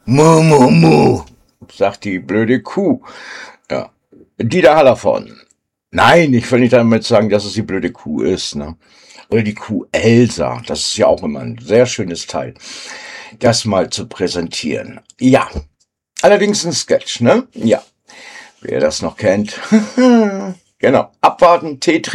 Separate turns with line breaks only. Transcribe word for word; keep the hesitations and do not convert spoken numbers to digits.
Mu, mu, mu, sagt die blöde Kuh. Ja, Dieter Hallervorden. Nein, ich will nicht damit sagen, dass es die blöde Kuh ist, ne? Oder die Kuh Elsa. Das ist ja auch immer ein sehr schönes Teil, das mal zu präsentieren. Ja, allerdings ein Sketch, ne? Ja, wer das noch kennt. Genau, abwarten, Tee trinken.